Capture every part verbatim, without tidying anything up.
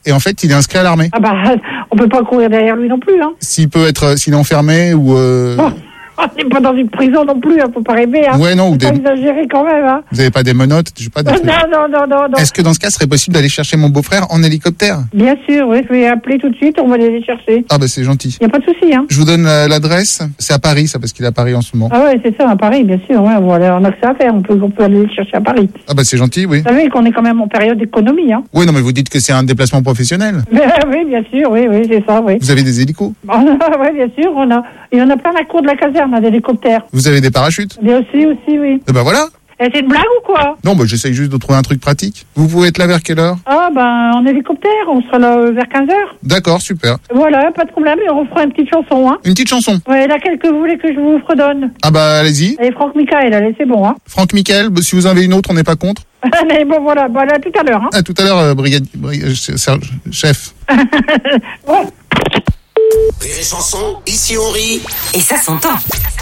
et en fait, il est inscrit à l'armée. Ah bah, on peut pas courir derrière lui non plus, hein. S'il peut être, s'il est enfermé ou... Euh... Oh. On n'est pas dans une prison non plus, hein, faut pas rêver. Hein. Ouais, non, ou faut des... pas exagérer quand même. Hein. Vous n'avez pas des menottes, je sais pas. Des non, trucs. non, non, non, non. Est-ce que dans ce cas, ce serait possible d'aller chercher mon beau-frère en hélicoptère? Bien sûr, oui, je vais appeler tout de suite, on va aller les chercher. Ah bah c'est gentil. Il n'y a pas de souci, hein. Je vous donne euh, l'adresse. C'est à Paris, ça, parce qu'il est à Paris en ce moment. Ah ouais, c'est ça, à Paris, bien sûr. Ouais, voilà, on a que ça à faire, on peut, on peut aller les chercher à Paris. Ah bah c'est gentil, oui. Vous savez qu'on est quand même en période d'économie, hein. Oui, non, mais vous dites que c'est un déplacement professionnel. Mais, oui, bien sûr, oui, oui, c'est ça, oui. Vous avez des hélicos? Oui, bien sûr, on a, il y en a plein à la cour de la caserne, des hélicoptères. Vous avez des parachutes? Mais aussi, aussi, oui. Eh ben voilà. Et c'est une blague ou quoi? Non, bah j'essaye juste de trouver un truc pratique. Vous pouvez être là vers quelle heure? Ah, ben, en hélicoptère, on sera là euh, vers quinze heures. D'accord, super. Voilà, pas de problème, et on fera une petite chanson, hein. Une petite chanson? Ouais, laquelle que vous voulez que je vous fredonne? Ah bah allez-y. Allez, Franck Michael, allez, c'est bon, hein. Franck Michael, bah, si vous en avez une autre, on n'est pas contre. Allez, bon, voilà, bah, là, tout à l'heure, hein. À tout à l'heure, euh, brigade, brigade, Serge, chef. Ouais. Rire et chanson, ici on rit. Et ça s'entend.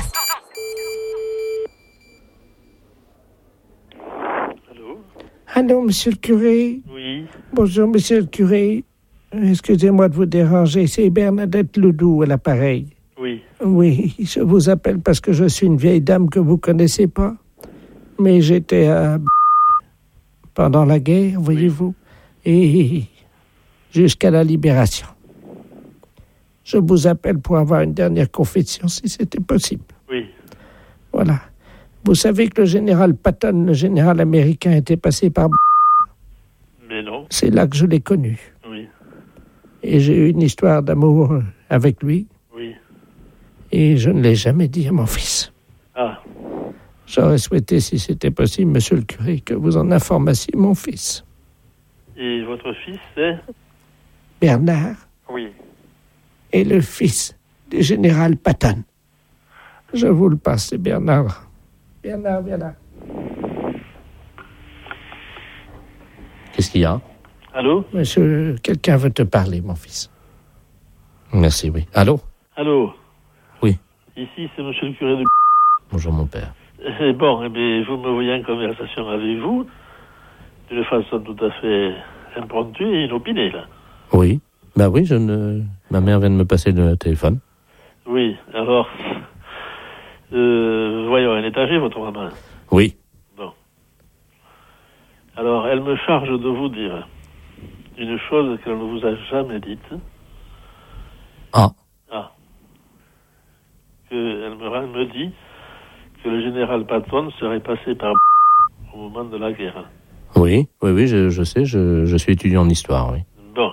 Allô, monsieur le curé? Oui. Bonjour, monsieur le curé. Excusez-moi de vous déranger, c'est Bernadette Ledoux à l'appareil. Oui. Oui, je vous appelle parce que je suis une vieille dame que vous connaissez pas. Mais j'étais à... pendant la guerre, voyez-vous, et jusqu'à la libération. Je vous appelle pour avoir une dernière confession, si c'était possible. Oui. Voilà. Vous savez que le général Patton, le général américain, était passé par... Mais non. C'est là que je l'ai connu. Oui. Et j'ai eu une histoire d'amour avec lui. Oui. Et je ne l'ai jamais dit à mon fils. Ah. J'aurais souhaité, si c'était possible, monsieur le curé, que vous en informassiez mon fils. Et votre fils, c'est? Bernard Oui. est le fils du général Patton. Je vous le passe, c'est Bernard. Bernard, viens là. Qu'est-ce qu'il y a? Allô? Monsieur, quelqu'un veut te parler, mon fils. Merci, oui. Allô? Allô? Oui. Ici, c'est monsieur le curé de... Bonjour, mon père. Eh bon, eh bien, vous me voyez en conversation avec vous, d'une façon tout à fait impromptue et inopinée, là. Oui. Bah oui, je ne... Ma mère vient de me passer le téléphone. Oui, alors... Euh, voyons, elle est âgée, votre maman? Oui. Bon. Alors, elle me charge de vous dire une chose qu'elle ne vous a jamais dite. Ah. Ah. Que elle me, elle me dit que le général Patton serait passé par au moment de la guerre. Oui, oui, oui, je, je sais, je, je suis étudiant en histoire, oui. Bon.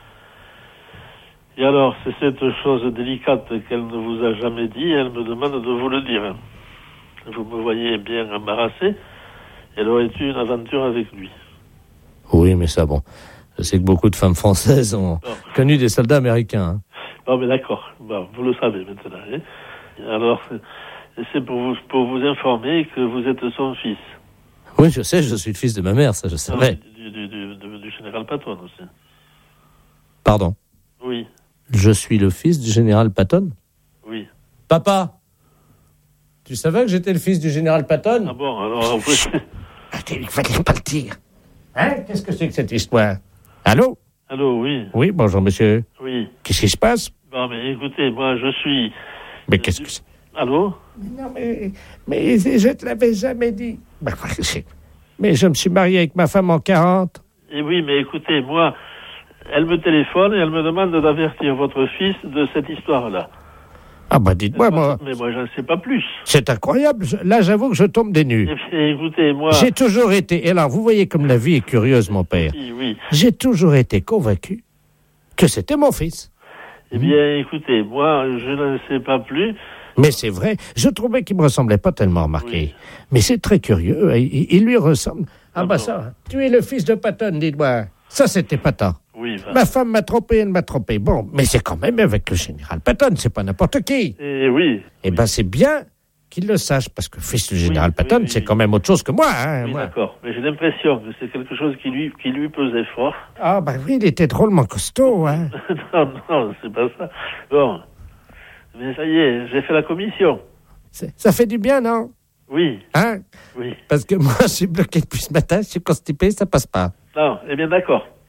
Et alors, c'est cette chose délicate qu'elle ne vous a jamais dit, elle me demande de vous le dire. Vous me voyez bien embarrassé, elle aurait eu une aventure avec lui. Oui, mais ça, bon. Je sais que beaucoup de femmes françaises ont bon. connu des soldats américains. Hein. Bon, mais d'accord. Bon, vous le savez maintenant. Hein. Alors, c'est pour vous, pour vous informer que vous êtes son fils. Oui, je sais, je suis le fils de ma mère, ça, je sais. Non, du, du, du, du, du général Patton aussi. Pardon? Oui. Je suis le fils du général Patton? Oui. Papa, tu savais que j'étais le fils du général Patton? Ah bon, alors... Vous... Il fallait pas le dire. Hein? Qu'est-ce que c'est que cette histoire? Allô? Allô, oui. Oui, bonjour, monsieur. Oui. Qu'est-ce qui se passe? Bon, mais écoutez, moi, je suis... Mais euh, qu'est-ce que c'est? Allô? Mais non, mais, mais je te l'avais jamais dit. Mais je me suis marié avec ma femme en quarante. Et oui, mais écoutez, moi... Elle me téléphone et elle me demande d'avertir votre fils de cette histoire-là. Ah bah dites-moi, moi... Mais moi, j'en sais pas plus. C'est incroyable. Là, j'avoue que je tombe des nues. Et écoutez, moi... J'ai toujours été... Et alors, vous voyez comme la vie est curieuse, mon père. Oui, oui. J'ai toujours été convaincu que c'était mon fils. Eh bien, écoutez, moi, je ne sais pas plus... Mais c'est vrai, je trouvais qu'il me ressemblait pas tellement, remarqué. Oui. Mais c'est très curieux, il, il lui ressemble. Ah, ah bah bon. Ça, tu es le fils de Patton, dis-moi. Ça, c'était Patton. Oui, bah. Ma femme m'a trompé, elle m'a trompé. Bon, mais c'est quand même avec le général Patton, c'est pas n'importe qui. Eh oui. Eh oui. ben, c'est bien qu'il le sache, parce que fils du général oui, Patton, oui, oui, c'est oui. quand même autre chose que moi. Hein, oui, moi. D'accord, mais j'ai l'impression que c'est quelque chose qui lui, qui lui pesait fort. Ah, ben oui, il était drôlement costaud, hein. non, non, c'est pas ça. Bon, mais ça y est, j'ai fait la commission. C'est, ça fait du bien, non? Oui. Hein? Oui. Parce que moi, je suis bloqué depuis ce matin, je suis constipé, ça passe pas. Non, eh bien d'accord.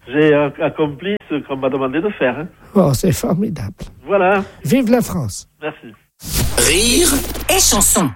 j'ai euh, accompli ce qu'on m'a demandé de faire. Hein. Oh, c'est formidable. Voilà. Vive la France. Merci. Rire et chanson.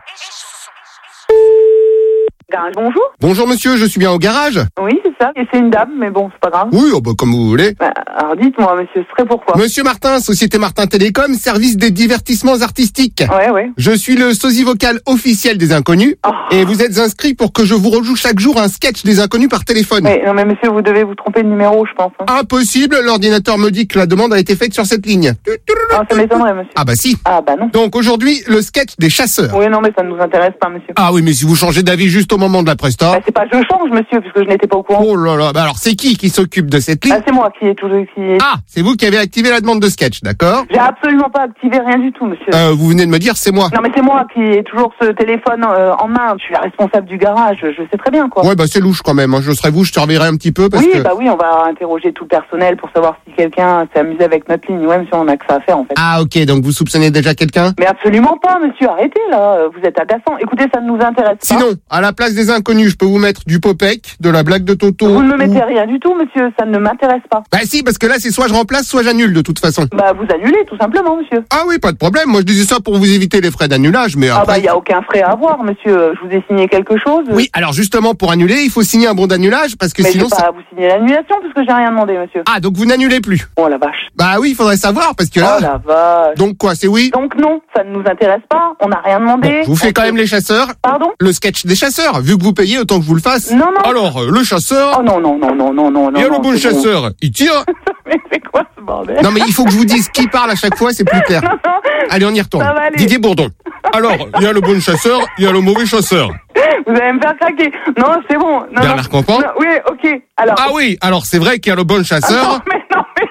Garage, bonjour. Bonjour monsieur, je suis bien au garage? Oui, c'est ça. Et c'est une dame, mais bon, c'est pas grave. Oui, oh bah, comme vous voulez. Bah, alors dites-moi, monsieur, ce serait pourquoi? Monsieur Martin, Société Martin Télécom, service des divertissements artistiques. Ouais, ouais. Je suis le sosie vocal officiel des Inconnus. Oh. Et vous êtes inscrit pour que je vous rejoue chaque jour un sketch des Inconnus par téléphone. Mais, non, mais monsieur, vous devez vous tromper de numéro, je pense. Hein. Impossible, l'ordinateur me dit que la demande a été faite sur cette ligne. Ah, ça m'étonnerait, monsieur. Ah bah si. Ah, bah non. Donc aujourd'hui, le sketch des chasseurs. Oui, non, mais ça ne nous intéresse pas, monsieur. Ah oui, mais si vous changez d'avis juste au moment de la presta... Bah, c'est pas je change, monsieur, puisque je n'étais pas au courant. Oh là là, bah alors c'est qui qui s'occupe de cette ligne? Ah, c'est moi qui ai toujours... Qui est... Ah, c'est vous qui avez activé la demande de sketch, d'accord? J'ai absolument pas activé rien du tout, monsieur. Euh, vous venez de me dire, c'est moi. Non, mais c'est moi qui ai toujours ce téléphone euh, en main. Je suis la responsable du garage, je sais très bien, quoi. Ouais, bah c'est louche quand même. Hein. Je serais vous, je surveillerais un petit peu parce oui, que... bah oui, on va interroger tout le personnel pour savoir si quelqu'un s'est amusé avec notre ligne. Ouais, monsieur, on a que ça à faire, en fait. Ah ok, donc vous soupçonnez déjà quelqu'un? Mais absolument pas, monsieur, arrêtez, là. Vous êtes agaçant. Écoutez, ça ne nous intéresse pas. Sinon, à la place des Inconnus, je peux vous mettre du Popek, de la blague de Toto... Vous ne me mettez ou... rien du tout, monsieur, ça ne m'intéresse pas. Bah si, parce que là, c'est soit je remplace, soit j'annule de toute façon. Bah, vous annulez, tout simplement, monsieur. Ah oui, pas de problème. Moi, je disais ça pour vous éviter les frais d'annulage, mais Ah après... bah, il n'y a aucun frais à avoir, monsieur. Je vous ai signé quelque chose. Oui, alors justement, pour annuler, il faut signer un bon d'annulage, parce que Mais sinon... je vais pas ça... vous signer l'annulation, puisque j'ai rien demandé, monsieur. Ah, donc vous n'annulez plus? Oh, la vache. Bah oui, il faudrait savoir, parce que là... Oh, la vache. Donc quoi, c'est oui? Donc non, ça ne nous intéresse pas. On n'a rien demandé. Bon, je vous fais quand même les chasseurs. Pardon? Le sketch des chasseurs. Vu que vous payez, autant que je vous le fasse. Non, non. Alors, euh, le chasseur... Oh non, non, non, non, non, non, non. Il y a non, le bon c'est chasseur, il tire. Mais c'est quoi ce bordel? Non mais il faut que je vous dise qui parle à chaque fois, c'est plus clair. Non, non. Allez, on y retourne. Ça va aller. Didier Bourdon. Alors, il y a le bon chasseur, il y a le mauvais chasseur. Vous allez me faire craquer. Non, c'est bon. Non, Bernard non. Campan. Non, oui, ok. Alors. Ah oui, alors c'est vrai qu'il y a le bon Ah, chasseur, non, mais non, mais.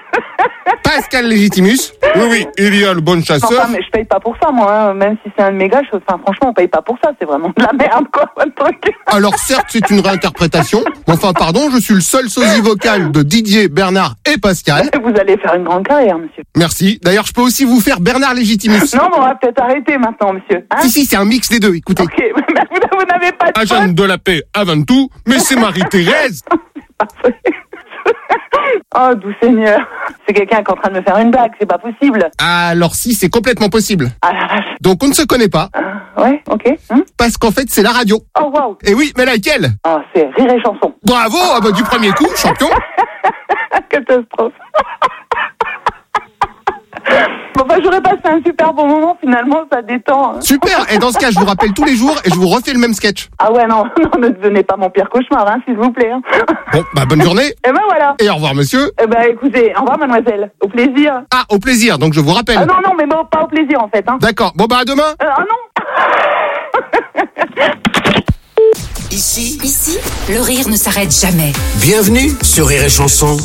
Pascal Légitimus. Oui, oui, il y a le bon chasseur. Enfin, mais je paye pas pour ça, moi. Hein. Même si c'est un de mes gars, je... enfin, franchement, on paye pas pour ça. C'est vraiment de la merde, quoi, votre truc. Alors certes, c'est une réinterprétation. Mais enfin, pardon, je suis le seul sosie vocal de Didier, Bernard et Pascal. Vous allez faire une grande carrière, monsieur. Merci. D'ailleurs, je peux aussi vous faire Bernard Légitimus. Non, mais on va peut-être arrêter maintenant, monsieur. Hein? Si, si, c'est un mix des deux, écoutez. Ok, mais vous, vous n'avez pas de Agent de la paix avant tout, mais c'est Marie-Thérèse. Parfait. Oh, doux Seigneur. C'est quelqu'un qui est en train de me faire une blague, c'est pas possible. Alors si, c'est complètement possible. Ah la vache. Donc on ne se connaît pas, Euh, ouais, ok. Hein? parce qu'en fait c'est la radio. Oh, waouh. Et oui, mais laquelle? Oh, c'est Rire et Chanson. Bravo, ah bah, du premier coup, champion. Catastrophe. Bon, bah, j'aurais passé un super bon moment, finalement, ça détend. Hein. Super, et dans ce cas, je vous rappelle tous les jours et je vous refais le même sketch. Ah ouais, non, non, ne devenez pas mon pire cauchemar, hein, s'il vous plaît. Hein. Bon, bah bonne journée, Et ben voilà. et au revoir monsieur. Eh ben écoutez, au revoir mademoiselle. Au plaisir. Ah, au plaisir, donc je vous rappelle. Ah non, non, mais bon, pas au plaisir en fait. Hein. D'accord, bon bah à demain. Euh, ah non. Ici, Ici, le rire ne s'arrête jamais. bienvenue sur Rire et Chanson.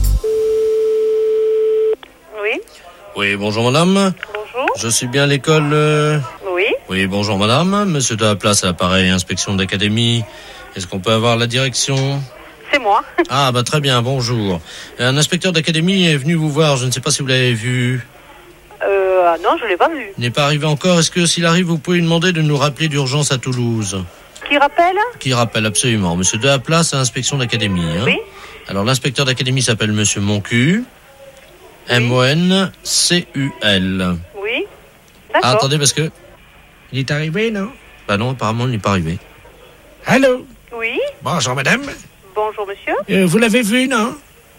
Oui, Oui, bonjour madame. bonjour. Je suis bien à l'école... euh, Oui, Oui, bonjour madame. Monsieur de la place à l'appareil, inspection d'académie. Est-ce qu'on peut avoir la direction? c'est moi. Ah, bah très bien, bonjour. Un inspecteur d'académie est venu vous voir, je ne sais pas si vous l'avez vu. Euh, ah non, je l'ai pas vu. Il n'est pas arrivé encore. Est-ce que s'il arrive, vous pouvez lui demander de nous rappeler d'urgence à Toulouse? Qui rappelle? Qui rappelle absolument. Monsieur de la place à inspection d'académie. Hein. Oui. Alors l'inspecteur d'académie s'appelle Monsieur Moncu. M O N C U L. Oui. Ah, D'accord. attendez, parce que... Il est arrivé, non? Bah non, apparemment, il n'est pas arrivé. Allô? Oui. Bonjour, madame. Bonjour, monsieur. Euh, vous l'avez vu, non?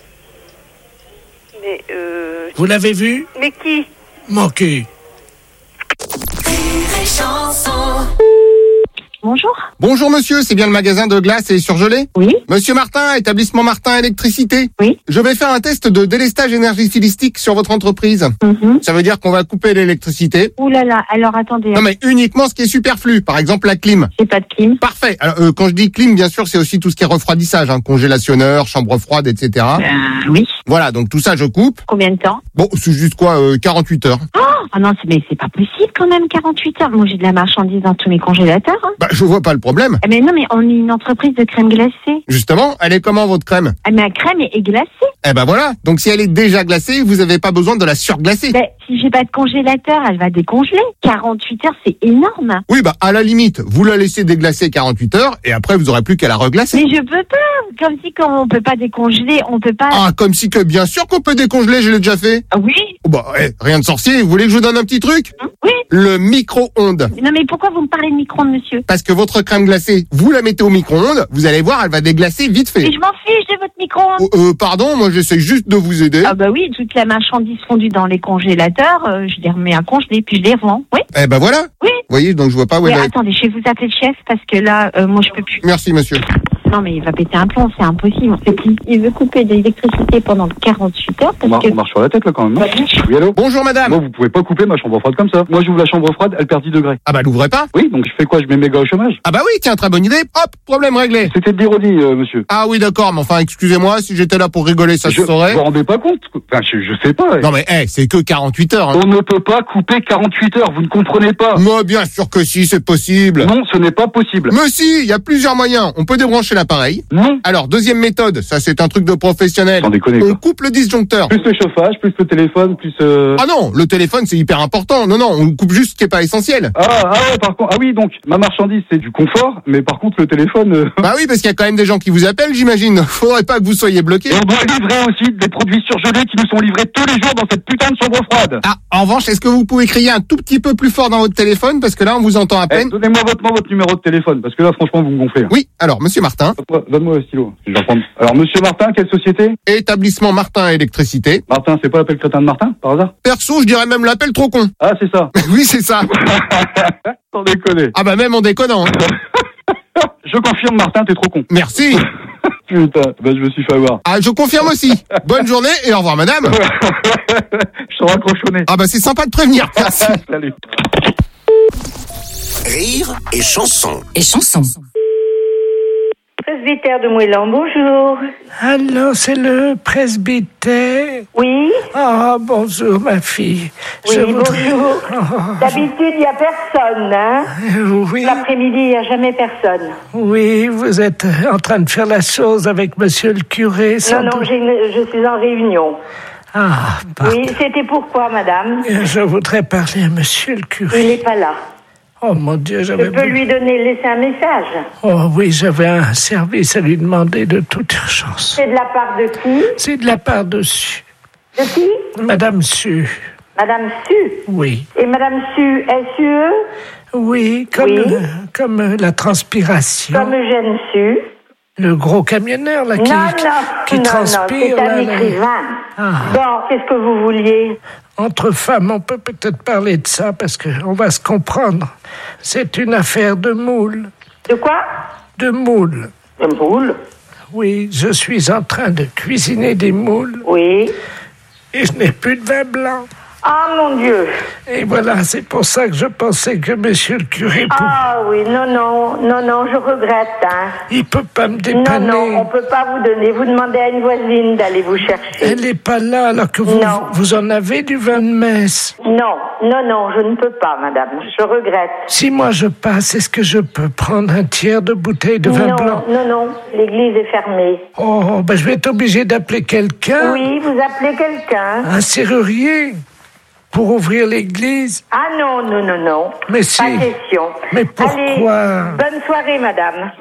Mais, euh... Vous l'avez vu? Mais qui? Mon cul. Bonjour. Bonjour monsieur, c'est bien le magasin de glace et surgelé? Oui. Monsieur Martin, établissement Martin Électricité. Oui. Je vais faire un test de délestage énergétique sur votre entreprise. Mhm. Ça veut dire qu'on va couper l'électricité. Ouh là là, alors attendez, Non mais uniquement ce qui est superflu, par exemple la clim. j'ai pas de clim. Parfait. Alors, euh, quand je dis clim, bien sûr, c'est aussi tout ce qui est refroidissage, hein, congélationneur, chambre froide, et cetera. Euh, oui. Voilà, donc tout ça, je coupe. Combien de temps? Bon, c'est juste quoi, euh, quarante-huit heures. Ah non, c'est- mais c'est pas possible quand même, quarante-huit heures. Moi, j'ai de la marchandise dans tous mes congélateurs. Hein. Bah, je vois pas le problème. Eh, Mais non, mais on est une entreprise de crème glacée. Justement, elle est comment votre crème? Ah, mais la crème est, est glacée. Eh ben voilà. Donc si elle est déjà glacée, vous avez pas besoin de la surglacer. Ben, si j'ai pas de congélateur, elle va décongeler. quarante-huit heures, c'est énorme. Oui, bah, à la limite, vous la laissez déglacer quarante-huit heures et après, vous aurez plus qu'à la reglacer. Mais je peux pas. Comme si quand on peut pas décongeler, on peut pas... Ah, comme si que bien sûr qu'on peut décongeler, je l'ai déjà fait. Ah oui. Oh, bah, eh, rien de sorcier. Vous voulez que je vous donne un petit truc? Oui. Le micro-ondes. Non, mais pourquoi vous me parlez de micro-ondes, monsieur? Parce que votre crème glacée, vous la mettez au micro-ondes, vous allez voir, elle va déglacer vite fait. Mais je m'en fiche de votre micro-ondes. Oh, euh, pardon, moi j'essaie juste de vous aider. Ah bah oui, toute la marchandise fondue dans les congélateurs, euh, je les remets à congeler, puis je les revends. Oui. Eh ben voilà. Oui. Vous voyez, donc je vois pas où Oui, elle est. attendez, je vais vous appeler le chef parce que là, euh, moi je peux plus. Merci, monsieur. Non, mais il va péter un plomb, c'est impossible. Et puis, il veut couper de l'électricité pendant quarante-huit heures parce on, que... on marche sur la tête là quand même, non? Oui, allô? Bonjour, madame. Moi, vous pouvez pas couper ma chambre froide comme ça. Moi, j'ouvre la chambre froide, elle perd dix degrés. Ah bah, l'ouvrez pas. Oui, donc je fais quoi? Je mets mes gars au chômage? Ah bah oui, tiens, très bonne idée. Hop, problème réglé. C'était de l'ironie, euh, monsieur. Ah oui, d'accord, mais enfin, excusez-moi, si j'étais là pour rigoler, ça je, se saurait. Vous vous rendez pas compte? Enfin, je, je sais pas. Non mais, eh, hey, c'est que quarante-huit heures. Hein. On ne peut pas couper quarante-huit heures, vous ne comprenez pas. Moi, bien sûr que si, c'est possible. Non, ce n'est pas possible. Mais si, il y a plusieurs moyens. On peut débrancher l'appareil. Non. Alors, deuxième méthode, ça c'est un truc de professionnel. Sans déconner, On quoi. coupe le disjoncteur. Plus le chauffage, plus le téléphone, plus... Euh... Ah non, le téléphone c'est hyper important. Non, non, on coupe juste ce qui est pas essentiel. Ah, ah ouais, par contre, ah oui, donc, ma marchandise c'est du confort, mais par contre le téléphone... Euh... Bah oui, parce qu'il y a quand même des gens qui vous appellent, j'imagine. Faudrait pas que vous soyez bloqués. Et on doit livrer aussi des produits surgelés qui nous sont livrés tous les jours dans cette putain de chambre froide. Ah, en revanche, est-ce que vous pouvez crier un tout petit peu plus fort dans votre téléphone, parce que là on vous entend à peine. Eh, donnez-moi votre, votre numéro de téléphone, parce que là franchement vous me gonflez. Hein. Oui, alors, monsieur Martin. Donne-moi le stylo. Je vais reprendre. Alors, monsieur Martin, quelle société? Établissement Martin Électricité. Martin, c'est pas l'appel crétin de Martin, par hasard? Perso, je dirais même l'appel trop con. Ah, c'est ça. Oui, c'est ça. Sans déconner. Ah bah même en déconnant. Hein. Je confirme, Martin, t'es trop con. Merci. Putain, bah je me suis fait avoir. Ah, je confirme aussi. Bonne journée et au revoir, madame. Je serai accrochonné. Ah bah c'est sympa de prévenir. Merci. Salut. Rire et chanson. Et chanson. Presbytère de Moëlan, bonjour. Allô, c'est le presbytère. Oui. Ah, bonjour, ma fille. Oui, Je voudrais- bonjour. Oh, D'habitude, il n'y a personne, hein. euh, oui, L'après-midi, il n'y a jamais personne. oui, vous êtes en train de faire la chose avec monsieur le curé, sans Non, non, doute. j'ai une- je suis en réunion. Ah, pardon. Oui, c'était pourquoi, madame? Euh, Je voudrais parler à monsieur le Il curé. n'est pas là. Oh mon Dieu, Je j'avais... peux lui donner, laisser un message. Oh oui, j'avais un service à lui demander de toute urgence. C'est de la part de qui? C'est de la part de Su. De qui? Madame Su. Madame Su. Oui. Et Madame Su, S U E? Oui, comme, Oui. euh, comme euh, la transpiration. Comme Eugène Su. Le gros camionneur, là, qui, non, non, qui non, transpire. non, c'est un là, là. écrivain. Ah. Bon, qu'est-ce que vous vouliez? Entre femmes, on peut peut-être parler de ça, parce qu'on va se comprendre. C'est une affaire de moule. De quoi? De moule. De moule? Oui, je suis en train de cuisiner des moules. Oui. Et je n'ai plus de vin blanc. Ah, mon Dieu. Et voilà, c'est pour ça que je pensais que monsieur le curé, pou- Ah oui, non, non, non, non, je regrette, hein. il peut pas me Non, dépanner. non, on peut pas vous donner. Vous demandez à une voisine d'aller vous chercher. Elle n'est pas là, alors que vous, Non. vous en avez du vin de messe. Non, non, non, je ne peux pas, madame. Je regrette. Si moi je passe, est-ce que je peux prendre un tiers de bouteille de vin Non, blanc? non, non, l'église est fermée. Oh, ben je vais être obligé d'appeler quelqu'un. Oui, vous appelez quelqu'un. Un serrurier pour ouvrir l'église. Ah non, non, non, non. Mais si. Pas question. Mais pourquoi? Allez, bonne soirée, madame.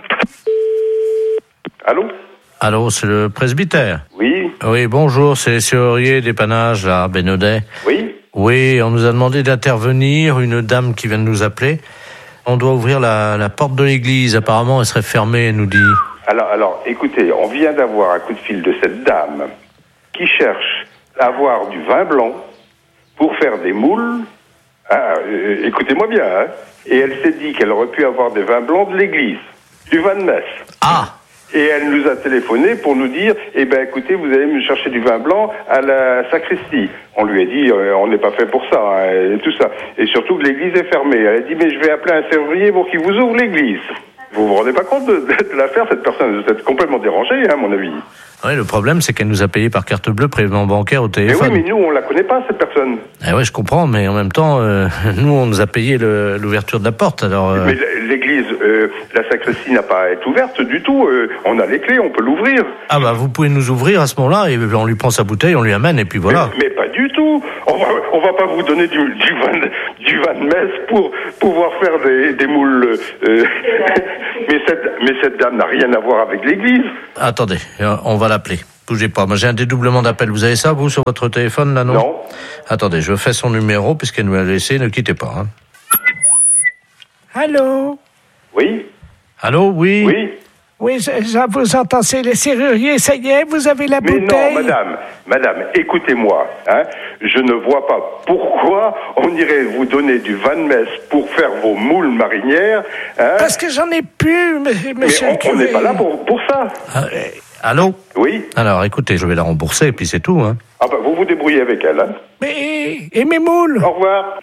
Allô? Allô, c'est le presbytère. Oui, Oui, bonjour, c'est les serruriers dépannage à Bénodet. oui. Oui, on nous a demandé d'intervenir, une dame qui vient de nous appeler. On doit ouvrir la, la porte de l'église, apparemment elle serait fermée, elle nous dit. Alors, alors, écoutez, on vient d'avoir un coup de fil de cette dame qui cherche à avoir du vin blanc pour faire des moules. Ah, euh, écoutez-moi bien, hein. Et elle s'est dit qu'elle aurait pu avoir des vins blancs de l'église, du vin de messe. Ah! Et elle nous a téléphoné pour nous dire, eh ben écoutez, vous allez me chercher du vin blanc à la sacristie. On lui a dit, euh, on n'est pas fait pour ça, hein, et tout ça. Et surtout que l'église est fermée. Elle a dit, mais je vais appeler un serrurier pour qu'il vous ouvre l'église. Vous vous rendez pas compte de, de l'affaire? Cette personne, vous êtes complètement dérangée, hein, à mon avis. Oui, le problème, c'est qu'elle nous a payé par carte bleue prélèvement bancaire au Mais téléphone. oui, mais nous, on la connaît pas, cette personne. Eh ouais, je comprends, mais en même temps, euh, nous, on nous a payé le, l'ouverture de la porte, alors... Euh... Mais l'église, euh, la sacristie n'a pas à être ouverte du tout. Euh, on a les clés, on peut l'ouvrir. Ah bah, vous pouvez nous ouvrir à ce moment-là, et on lui prend sa bouteille, on lui amène, et puis voilà. Mais, mais pas du tout. On va, on va pas vous donner du, du vin, de- du vin de messe pour pouvoir faire des, des moules. Euh, mais cette, mais cette dame n'a rien à voir avec l'église. Attendez, on va l'appeler. Bougez pas. Moi, j'ai un dédoublement d'appel. Vous avez ça, vous, sur votre téléphone, là, non? Non. Attendez, je fais son numéro, puisqu'elle nous l'a laissé. Ne quittez pas, hein. Allô? Oui. Allô, oui? Oui. Oui, je, je vous entends, c'est les serruriers, ça y est, vous avez la Mais bouteille? non, madame, madame, écoutez-moi, hein, je ne vois pas pourquoi on irait vous donner du vin de messe pour faire vos moules marinières. Hein. Parce que j'en ai plus, m- monsieur Mais le on- on curé. n'est pas là pour, pour ça. Ah, euh, allô? Oui. Alors, écoutez, je vais la rembourser, et puis c'est tout, hein. Ah bah, vous vous débrouillez avec elle. Hein. Mais, et mes moules? Au revoir.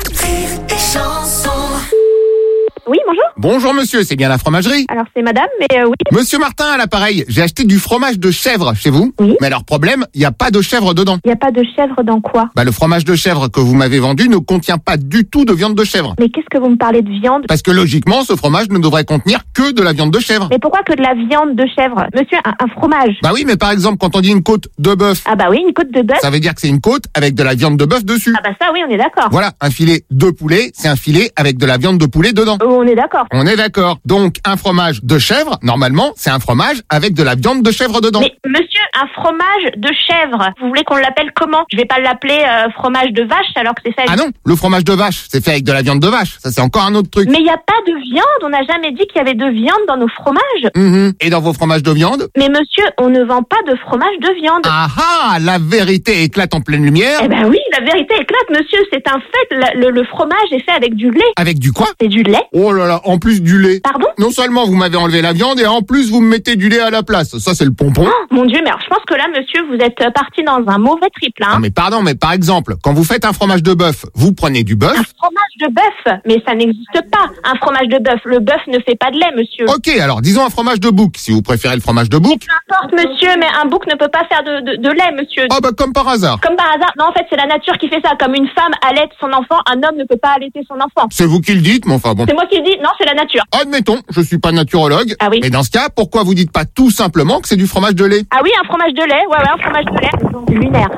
Oui, bonjour. Bonjour monsieur, c'est bien la fromagerie? Alors, c'est madame, mais euh, oui. Monsieur Martin à l'appareil, j'ai acheté du fromage de chèvre chez vous. Oui. Mais alors problème, il n'y a pas de chèvre dedans. Il n'y a pas de chèvre dans quoi? Bah le fromage de chèvre que vous m'avez vendu ne contient pas du tout de viande de chèvre. Mais qu'est-ce que vous me parlez de viande? Parce que logiquement, ce fromage ne devrait contenir que de la viande de chèvre. Mais pourquoi que de la viande de chèvre? Monsieur, un, un fromage. Bah oui, mais par exemple, quand on dit une côte de bœuf, Ah bah oui, une côte de bœuf. ça veut dire que c'est une côte avec de la viande de bœuf dessus. Ah bah ça, oui, on est d'accord. Voilà, un filet de poulet, c'est un filet avec de la viande de poulet dedans. Oh, on est d'accord. On est d'accord. Donc, un fromage de chèvre, normalement, c'est un fromage avec de la viande de chèvre dedans. Mais monsieur, un fromage de chèvre, vous voulez qu'on l'appelle comment? Je vais pas l'appeler euh, fromage de vache alors que c'est fait avec... Ah non, le fromage de vache, c'est fait avec de la viande de vache. Ça, c'est encore un autre truc. Mais il n'y a pas de viande, on n'a jamais dit qu'il y avait de viande dans nos fromages. Mhm. Et dans vos fromages de viande? Mais monsieur, on ne vend pas de fromage de viande. Ah ah, la vérité éclate en pleine lumière. Eh ben oui, la vérité éclate, monsieur, c'est un fait, la- le, le fromage est fait avec du lait. Avec du quoi? C'est du lait. Oh là là, en plus du lait. Pardon? Non seulement vous m'avez enlevé la viande, et en plus vous me mettez du lait à la place. Ça, c'est le pompon. Oh, mon Dieu, mais alors je pense que là, monsieur, vous êtes euh, parti dans un mauvais triple, hein. Non mais pardon, mais par exemple, quand vous faites un fromage de bœuf, vous prenez du Un bœuf. fromage de bœuf, mais ça n'existe pas. Un fromage de bœuf, le bœuf ne fait pas de lait, monsieur. Ok, alors disons un fromage de bouc, si vous préférez le fromage de bouc. Peu importe, monsieur, mais un bouc ne peut pas faire de, de, de lait, monsieur. Ah bah comme par hasard. Comme par hasard. Non, en fait, c'est la nature qui fait ça. Comme une femme allaite son enfant, un homme ne peut pas allaiter son enfant. C'est vous qui le dites, mais enfin bon. C'est moi qui le dis. Non, c'est la nature. Admettons, je suis pas naturologue. Ah oui. Mais dans ce cas, pourquoi vous dites pas tout simplement que c'est du fromage de lait? Ah oui, un fromage de lait. Ouais, ouais, un fromage de lait. Lunaire.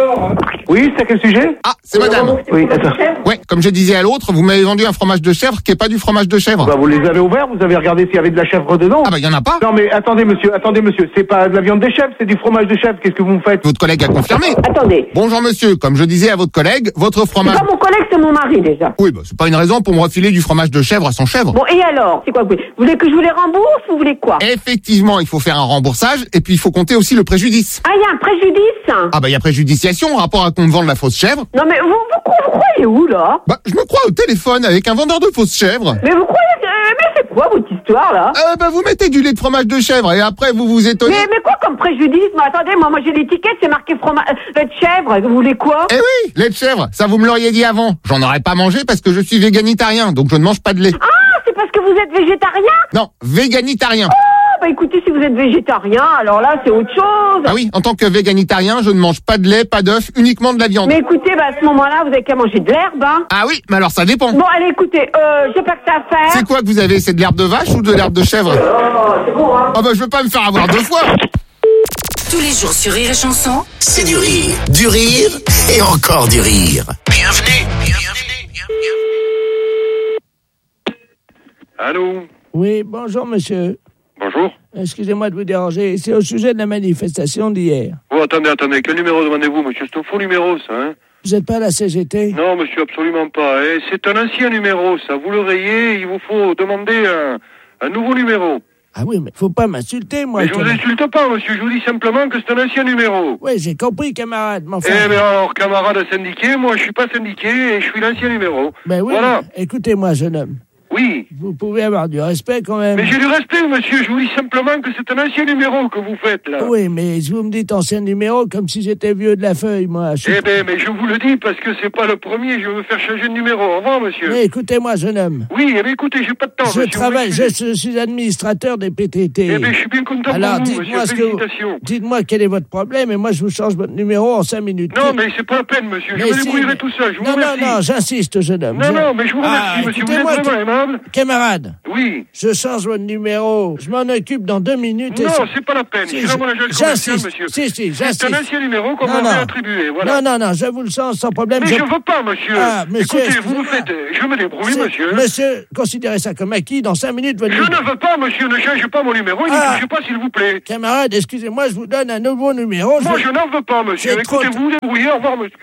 Oui, c'est à quel sujet? Ah, c'est madame. Oui, attends. Ouais, comme je disais à l'autre, vous m'avez vendu un fromage de chèvre qui est pas du fromage de chèvre. Bah, vous les avez ouverts, vous avez regardé s'il y avait de la chèvre dedans? Ah bah y en a pas. Non mais attendez monsieur, attendez monsieur, c'est pas de la viande des chèvres, c'est du fromage de chèvre, qu'est-ce que vous me faites? Votre collègue a confirmé. Attendez. Bonjour monsieur, comme je disais à votre collègue, votre C'est fromage... pas mon collègue, c'est mon mari déjà. Oui, bah c'est pas une raison pour me refiler du fromage de chèvre sans chèvre. Bon, et alors? C'est quoi vous voulez? Vous voulez que je vous les rembourse ou vous voulez quoi? Effectivement, il faut faire un remboursage et puis il faut compter aussi le préjudice. Ah, il y a un préjudice? Ah bah il y a préjudiciation en rapport à qu'on me vende la fausse chèvre. Non mais vous, vous, vous croyez où là? Bah je me crois au téléphone avec un vendeur de fausses chèvres. Mais vous croyez... euh, mais c'est quoi votre histoire là? Euh, bah vous mettez du lait de fromage de chèvre et après vous vous étonnez. Mais, mais quoi comme préjudice? Mais attendez, moi, moi j'ai l'étiquette, c'est marqué fromage euh, de chèvre, vous voulez quoi? Eh oui, lait de chèvre, ça vous me l'auriez dit avant. J'en aurais pas mangé parce que je suis véganitarien, donc je ne mange pas de lait. Ah, c'est parce que vous êtes végétarien? Non, véganitarien. Ah, bah écoutez, si vous êtes végétarien, alors là c'est autre chose. Ah oui, en tant que véganitarien, je ne mange pas de lait, pas d'œufs, uniquement de la viande. Mais écoutez, bah à ce moment-là, vous avez qu'à manger de l'herbe, hein. Ah oui, mais alors ça dépend. Bon, allez, écoutez, euh, j'ai pas que ça à faire. C'est quoi que vous avez? C'est de l'herbe de vache ou de l'herbe de chèvre? Oh, c'est bon, hein. Ah bah je veux pas me faire avoir deux fois. Tous les jours sur Rire et Chanson, C'est du rire, du rire et encore du rire. Bienvenue, bienvenue, bienvenue. Allô? Oui, bonjour monsieur. Bonjour. Excusez-moi de vous déranger, c'est au sujet de la manifestation d'hier. Oh, attendez, attendez, quel numéro demandez-vous, monsieur? C'est un faux numéro, ça, hein? Vous n'êtes pas à la C G T? Non, monsieur, absolument pas. Eh, c'est un ancien numéro, ça. Vous le rayez, il vous faut demander un, un nouveau numéro. Ah oui, mais faut pas m'insulter, moi. Mais je vous quand- insulte pas, monsieur, je vous dis simplement que c'est un ancien numéro. Oui, j'ai compris, camarade, mais enfin... Eh bien alors, camarade syndiqué, moi je suis pas syndiqué et je suis l'ancien numéro. Ben oui, Voilà. écoutez-moi, jeune homme. Oui. Vous pouvez avoir du respect quand même. Mais j'ai du respect, monsieur. Je vous dis simplement que c'est un ancien numéro que vous faites, là. Oui, mais vous me dites ancien numéro comme si j'étais vieux de la feuille, moi. Je suis... Eh ben, mais je vous le dis parce que c'est pas le premier. Je veux me faire changer de numéro. Au revoir, monsieur. Mais écoutez-moi, jeune homme. Oui, eh ben, écoutez, j'ai pas de temps, Je monsieur. travaille, je, je suis administrateur des P T T. Eh ben, je suis bien content Alors, pour vous, dites-moi monsieur. ce que vous... Félicitations. Dites-moi quel est votre problème et moi je vous change votre numéro en cinq minutes. Non, mais c'est pas la peine, monsieur. Mais je me si, débrouillerai mais... tout seul. Je vous non, remercie. non, non, j'insiste, jeune homme. Non, je... non, mais je vous remercie, ah, monsieur. Vous écoutez-moi, êtes vraiment aimable. Camarade. Oui. Je change votre numéro. Je m'en occupe dans deux minutes. Non, et ça... c'est pas la peine. Si, c'est vraiment l'agence commerciale, monsieur. Si, si, j'insiste. C'est un ancien numéro qu'on non, m'avait non. attribué, voilà. Non, non, non, je vous le change sans problème. Mais je, je veux pas, monsieur. Ah, monsieur, écoutez, vous me faites... Je me débrouille, c'est... monsieur. Monsieur, considérez ça comme acquis. Dans cinq minutes, votre Je numéro... ne veux pas, monsieur. Ne changez pas mon numéro. Et ah. ne touchez pas, s'il vous plaît. Camarade, excusez-moi, je vous donne un nouveau numéro. Moi, je, je n'en veux pas, monsieur. C'est Écoutez, trop... vous vous débrouillez. Au revoir, monsieur.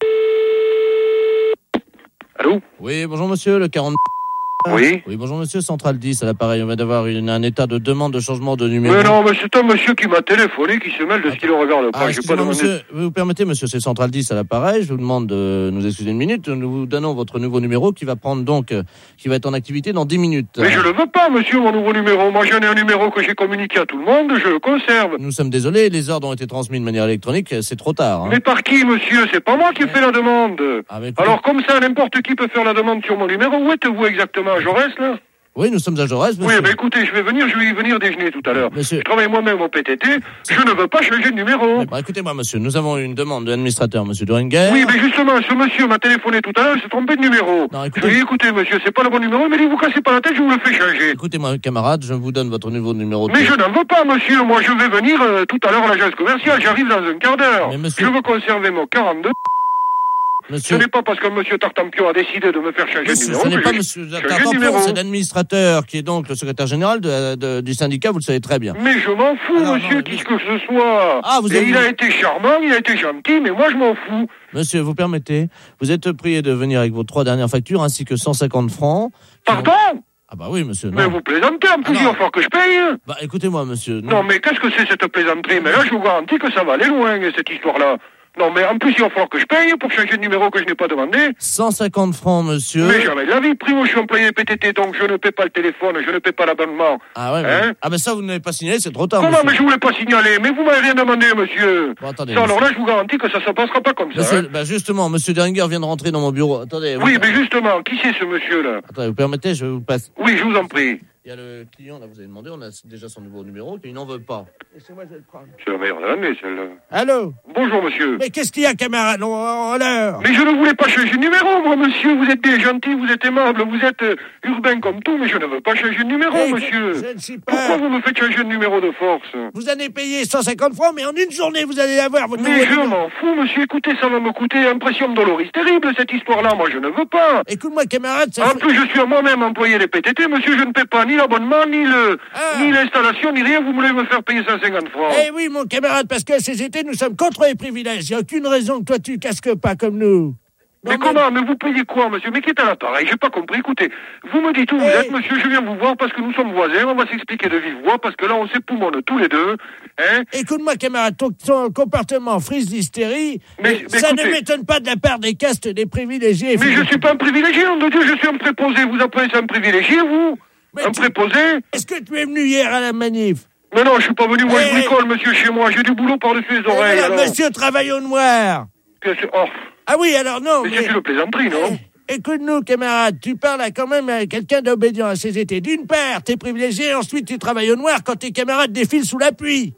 Allô? Oui, bonjour monsieur, le quarante... Oui. Oui, bonjour monsieur, Central dix, à l'appareil. On va d'avoir une, un état de demande de changement de numéro. Mais non, mais c'est un monsieur qui m'a téléphoné, qui se mêle de ce qu'il ne regarde pas. Ah, J'ai pas demandé... monsieur, vous vous permettez, monsieur, c'est Central dix à l'appareil. Je vous demande de nous excuser une minute. Nous vous donnons votre nouveau numéro qui va prendre donc, euh, qui va être en activité dans dix minutes. Mais je ne le veux pas, monsieur, mon nouveau numéro. Moi, j'en ai un numéro que j'ai communiqué à tout le monde, je le conserve. Nous sommes désolés, les ordres ont été transmis de manière électronique, c'est trop tard. Hein. Mais par qui, monsieur? C'est pas moi qui ai fait la demande. Ah, mais... Alors, comme ça, n'importe qui peut faire la demande sur mon numéro. Où êtes-vous exactement? À Jaurès, là? Oui, nous sommes à Jaurès, monsieur. Oui, ben écoutez, je vais venir, je vais y venir déjeuner tout à l'heure. Monsieur... Je travaille moi-même au P T T, je ne veux pas changer de numéro. Mais, bah, écoutez-moi, monsieur, nous avons une demande de l'administrateur, monsieur Duringer. Oui, mais justement, ce monsieur m'a téléphoné tout à l'heure, il s'est trompé de numéro. Non, écoutez... Je lui ai dit, écoutez, monsieur, c'est pas le bon numéro, mais il vous cassez pas la tête, je vous le fais changer. Écoutez-moi, camarade, je vous donne votre nouveau numéro de... Mais je n'en veux pas, monsieur, moi je vais venir euh, tout à l'heure à l'agence commerciale, j'arrive dans un quart d'heure. Mais monsieur... Je veux conserver mon quarante-deux... Monsieur... Ce n'est pas parce que monsieur Tartampion a décidé de me faire changer monsieur, de numéro. Ce n'est pas j'ai... monsieur Tartampion, c'est l'administrateur qui est donc le secrétaire général de, de, du syndicat, vous le savez très bien. Mais je m'en fous, alors, monsieur, qui que ce soit. Ah, vous Et avez... il a été charmant, il a été gentil, mais moi je m'en fous. Monsieur, vous permettez, vous êtes prié de venir avec vos trois dernières factures ainsi que cent cinquante francs. Pardon vont... Ah bah oui, monsieur. Non. Mais vous plaisantez, en plus, il va falloir que je paye. Bah écoutez-moi, monsieur. Non, non mais qu'est-ce que c'est cette plaisanterie? Mais là, je vous garantis que ça va aller loin, cette histoire-là. Non, mais en plus, il va falloir que je paye pour changer de numéro que je n'ai pas demandé. cent cinquante francs, monsieur. Mais jamais de la vie. Primo, je suis employé P T T, donc je ne paie pas le téléphone, je ne paie pas l'abonnement. Ah ouais, hein mais... Ah ben ça, vous ne l'avez pas signalé, c'est trop tard, Comment, monsieur. mais je voulais pas signaler. Mais vous m'avez rien demandé, monsieur. Bon, attendez. Ça, monsieur. alors là, je vous garantis que ça ne se passera pas comme ça. Monsieur, hein. bah justement, monsieur Deringer vient de rentrer dans mon bureau. Attendez. Oui, vous... mais justement, qui c'est ce monsieur-là? Attendez, vous permettez, je vous passe. Oui, je vous en prie. Il y a le client, là, vous avez demandé, on a déjà son nouveau numéro, qu'il n'en veut pas. Laissez-moi, je vais le prendre. C'est la meilleure de l'année, celle-là. Allô? Bonjour, monsieur. Mais qu'est-ce qu'il y a, camarade? On, on l'heure. Mais je ne voulais pas changer de numéro, moi, monsieur. Vous êtes bien gentil, vous êtes aimable, vous êtes euh, urbain comme tout, mais je ne veux pas changer de numéro, hey, monsieur. Je ne suis pas... Pourquoi vous me faites changer de numéro de force? Vous allez payer cent cinquante francs, mais en une journée, vous allez avoir votre Mais je m'en fous, monsieur. Écoutez, ça va me coûter impression de doloris terrible, cette histoire-là. Moi, je ne veux pas. Écoute-moi, camarade, ça En fait... plus, je suis moi-même employé des P T T, monsieur. Je ne paie pas ni l'abonnement, ni le, ah. ni l'installation, ni rien. Vous voulez me faire payer cent cinquante francs. Eh oui, mon camarade, parce que C G T, nous sommes contre les privilèges. Il n'y a aucune raison que toi, tu casques pas comme nous. Non, mais, mais comment? Mais vous payez quoi, monsieur? Mais qui est à l'appareil? J'ai pas compris. Écoutez, vous me dites où hey. vous êtes, monsieur. Je viens vous voir parce que nous sommes voisins. On va s'expliquer de vive voix parce que là, on s'époumonne tous les deux. Hein? Écoute-moi, camarade, ton, ton comportement frise d'hystérie. Mais, mais ça écoutez... ne m'étonne pas de la part des castes des privilégiés. Mais je ne suis pas un privilégié, nom de Dieu. Je suis un préposé. Vous appelez ça un privilégié, vous? Mais un tu... préposé? Est-ce que tu es venu hier à la manif? Mais non, je suis pas venu. Moi, hey. je bricole, monsieur, chez moi. J'ai du boulot par-dessus les oreilles. Voilà, monsieur travaille au noir. Qu'est-ce... Oh. Ah oui, alors non, mais... mais... c'est une plaisanterie, non? Eh, écoute-nous, camarade, tu parles à quand même à quelqu'un d'obédient à C G T. D'une part, t'es privilégié, ensuite tu travailles au noir quand tes camarades défilent sous la pluie.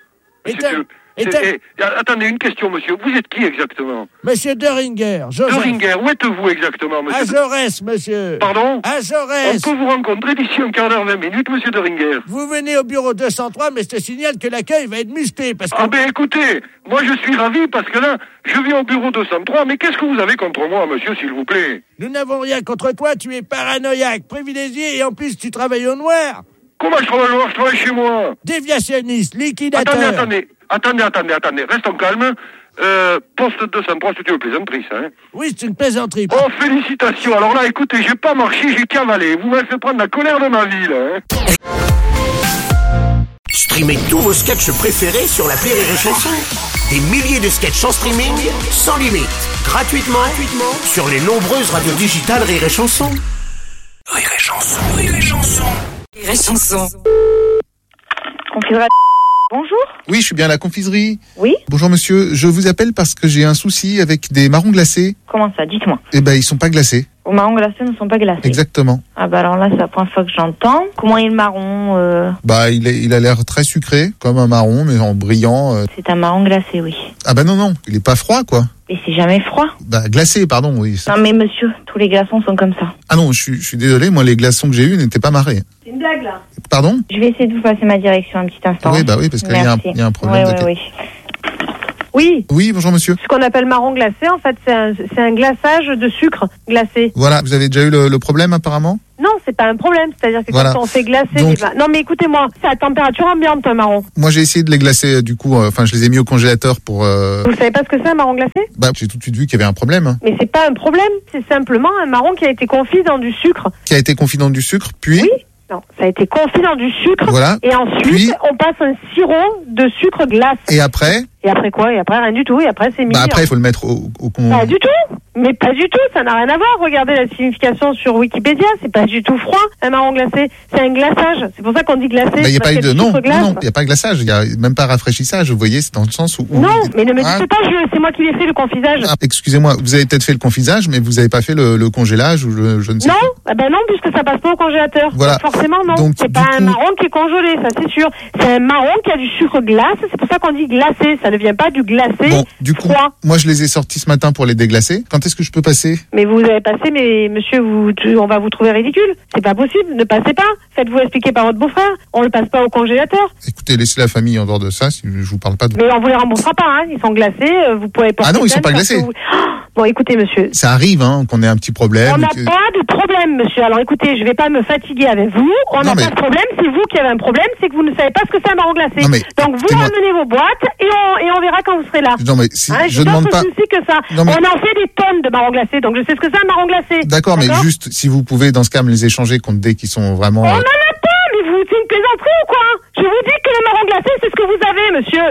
Et t'as... Et et, attendez, une question, monsieur. Vous êtes qui exactement? Monsieur Deringer. Joseph. Deringer, où êtes-vous exactement, monsieur? À Jaurès, monsieur. Pardon? À Jaurès. On peut vous rencontrer d'ici un quart d'heure, vingt minutes, monsieur Deringer. Vous venez au bureau deux cent trois, mais je te signale que l'accueil va être musclé parce que... Ah ben écoutez, moi je suis ravi parce que là, je viens au bureau deux cent trois, mais qu'est-ce que vous avez contre moi, monsieur, s'il vous plaît? Nous n'avons rien contre toi, tu es paranoïaque, privilégié et en plus tu travailles au noir. Comment je travaille au noir? Je travaille chez moi. Déviationniste, liquidateur. Attendez, attendez. Attendez, attendez, attendez, restons calmes. Euh, poste deux cent trois, c'est une plaisanterie, ça, hein? Oui, c'est une plaisanterie. Oh, félicitations. Alors là, écoutez, j'ai pas marché, j'ai cavalé. Vous m'avez fait prendre la colère de ma vie, là, hein? Streamez tous vos sketchs préférés sur l'appli Rire et Chanson. Des milliers de sketchs en streaming, sans limite, gratuitement, gratuitement, sur les nombreuses radios digitales Rire et Chanson. Rire et chanson, rire et chanson. Rire et chanson. Confiserie. Bonjour. Oui, je suis bien à la confiserie. Oui. Bonjour monsieur, je vous appelle parce que j'ai un souci avec des marrons glacés. Comment ça? Dites-moi. Eh ben, ils sont pas glacés. Vos marrons glacés ne sont pas glacés. Exactement. Ah bah alors là, c'est la première fois que j'entends. Comment est le marron euh... Bah, il, est, il a l'air très sucré, comme un marron, mais en brillant. Euh... C'est un marron glacé, oui. Ah bah non, non, il est pas froid, quoi. Mais c'est jamais froid. Bah, glacé, pardon, oui. C'est... Non mais monsieur, tous les glaçons sont comme ça. Ah non, je suis, je suis désolé, moi les glaçons que j'ai eus n'étaient pas marrés. C'est une blague là. Pardon? Je vais essayer de vous passer ma direction un petit instant. Oui, bah oui, parce qu'il y, y a un problème. Oui, oui, oui. Oui. Oui, bonjour monsieur. Ce qu'on appelle marron glacé, en fait, c'est un, c'est un glaçage de sucre glacé. Voilà, vous avez déjà eu le, le problème apparemment? Non, c'est pas un problème. C'est-à-dire que voilà. Quand on fait glacer Donc... les vins... Non, mais écoutez-moi, c'est à température ambiante, un marron. Moi, j'ai essayé de les glacer, du coup, enfin, euh, je les ai mis au congélateur pour... Euh... Vous savez pas ce que c'est, un marron glacé? Bah, j'ai tout de suite vu qu'il y avait un problème. Mais c'est pas un problème, c'est simplement un marron qui a été confit dans du sucre. Qui a été confit dans du sucre, puis... Oui. Non, ça a été confit dans du sucre. Voilà. Et ensuite, puis... on passe un sirop de sucre glace. Et après? Et après quoi? Et après, rien du tout. Et après, c'est mis. Bah, après, il faut le mettre au... au con... Pas du tout. Mais pas du tout, ça n'a rien à voir. Regardez la signification sur Wikipédia, c'est pas du tout froid, un marron glacé. C'est un glaçage. C'est pour ça qu'on dit glacé. Il bah, n'y a pas eu de... Non, non, non, il n'y a pas de glaçage. Il n'y a même pas rafraîchissage. Vous voyez, c'est dans le sens où... Non, mais ne me dites ah. pas, je... c'est moi qui l'ai fait, le confisage. Ah, excusez-moi, vous avez peut-être fait le confisage, mais vous n'avez pas fait le, le congélage ou le, je ne sais non, ah ben non, puisque ça passe pas au congélateur. Voilà. Donc forcément, non. Donc, c'est pas coup... un marron qui est congelé, ça c'est sûr. C'est un marron qui a du sucre glace. C'est pour ça qu'on dit glacé. Ça ne vient pas du glacé. Bon, du coup, froid. Moi je les ai sortis ce matin pour les déglacer. Quand est-ce que je peux passer? Mais vous avez passé, mais monsieur, vous, on va vous trouver ridicule. C'est pas possible, ne passez pas. Faites-vous expliquer par votre beau-frère. On le passe pas au congélateur. Écoutez, laissez la famille en dehors de ça, si je vous parle pas de... Mais on vous les remboursera pas, hein. Ils sont glacés, vous pouvez pas... Ah non, ils sont pas glacés. Vous... Bon, écoutez, monsieur. Ça arrive, hein, qu'on ait un petit problème. On n'a que... pas de problème, monsieur. Alors écoutez, je vais pas me fatiguer avec vous. On n'a mais... pas de problème. C'est vous qui avez un problème, c'est que vous ne savez pas ce que c'est un marron glacé. Non, mais... Donc vous ramenez vos boîtes et on, et on verra quand vous serez là. Non, mais si, hein, je demande pas... souci que ça. Non, mais... On en fait des tonnes de marron glacé, donc je sais ce que c'est un marron glacé. D'accord, mais juste, si vous pouvez, dans ce cas, me les échanger contre des qui sont vraiment... On n'en a pas, mais vous, c'est une plaisanterie ou quoi? Je vous dis que le marron glacé, c'est ce que vous avez, monsieur.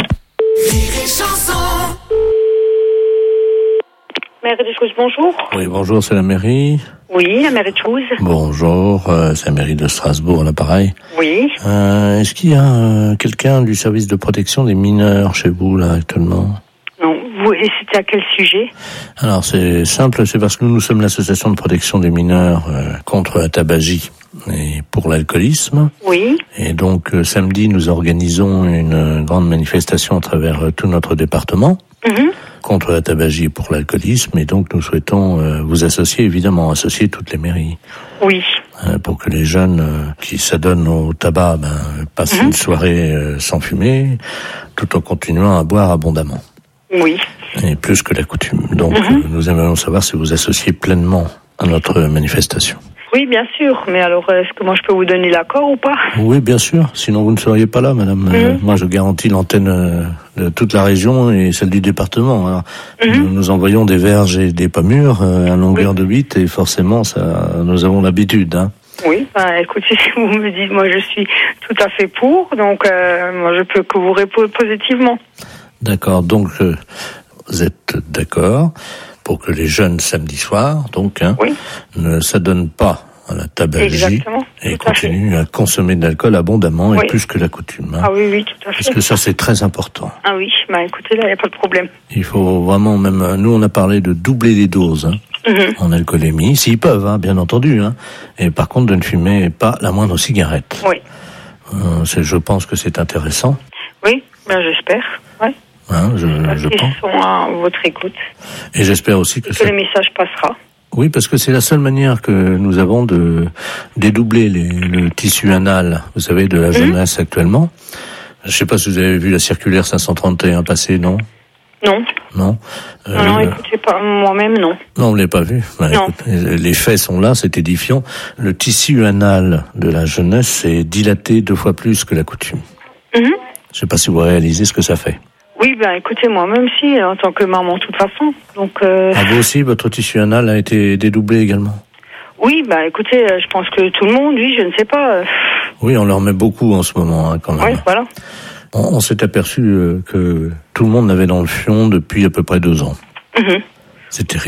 Mairie de Chouze, bonjour. Oui, bonjour, c'est la mairie. Oui, la mairie de Chouze. Bonjour, euh, c'est la mairie de Strasbourg, là, pareil. Oui. Euh, est-ce qu'il y a euh, quelqu'un du service de protection des mineurs chez vous, là, actuellement? Non, vous, et c'était à quel sujet? Alors, c'est simple, c'est parce que nous, nous sommes l'association de protection des mineurs euh, contre la tabagie et pour l'alcoolisme. Oui. Et donc, euh, samedi, nous organisons une euh, grande manifestation à travers euh, tout notre département. Mm-hmm. Contre la tabagie et pour l'alcoolisme, et donc nous souhaitons euh, vous associer, évidemment, associer toutes les mairies. Oui. Euh, pour que les jeunes euh, qui s'adonnent au tabac ben, passent mmh. une soirée euh, sans fumer, tout en continuant à boire abondamment. Oui. Et plus que la coutume. Donc mmh. euh, nous aimerions savoir si vous associez pleinement à notre manifestation. Oui, bien sûr. Mais alors, est-ce que moi je peux vous donner l'accord ou pas? Oui, bien sûr. Sinon, vous ne seriez pas là, madame. Mmh. Euh, moi, je garantis l'antenne euh, de toute la région et celle du département. Alors, mmh. nous, nous envoyons des verges et des pommures euh, à longueur oui. de huit et forcément, ça, nous avons l'habitude. Hein. Oui, ben, écoutez, si vous me dites, moi, je suis tout à fait pour. Donc, euh, moi, je peux que vous répondre positivement. D'accord. Donc, euh, vous êtes d'accord pour que les jeunes samedi soir, donc, hein, oui. ne s'adonnent pas à la tabagie. Exactement, et continuent à, à consommer de l'alcool abondamment oui. et plus que la coutume. Hein. Ah oui, oui, tout à fait. Parce que ça, c'est très important. Ah oui, bah écoutez, là, il n'y a pas de problème. Il faut vraiment même... Nous, on a parlé de doubler les doses hein, mm-hmm. en alcoolémie, s'ils peuvent, hein, bien entendu. Hein. Et par contre, de ne fumer pas la moindre cigarette. Oui. Euh, c'est, je pense que c'est intéressant. Oui, ben j'espère, oui. Hein, je, je Ils pense. sont à votre écoute. Et j'espère aussi que, que ça... le message passera. Oui, parce que c'est la seule manière que nous avons de dédoubler les, le tissu anal, vous savez, de la jeunesse mmh. actuellement. Je ne sais pas si vous avez vu la circulaire cinq cent trente et un passée, non? Non. Non. Euh, non, non, écoutez, pas, moi-même, non. Non, on ne l'a pas vu. Ben, non. Écoute, les faits sont là, c'est édifiant. Le tissu anal de la jeunesse est dilaté deux fois plus que la coutume. Mmh. Je ne sais pas si vous réalisez ce que ça fait. Oui, ben écoutez, moi même si, en tant que maman, de toute façon. Donc. Euh... Ah, vous aussi, votre tissu anal a été dédoublé également? Oui, ben écoutez, je pense que tout le monde, oui, je ne sais pas. Oui, on leur met beaucoup en ce moment, hein, quand même. Oui, voilà. On, on s'est aperçu euh, que tout le monde l'avait dans le fion depuis à peu près deux ans. Mm-hmm. C'est terrible. Hein.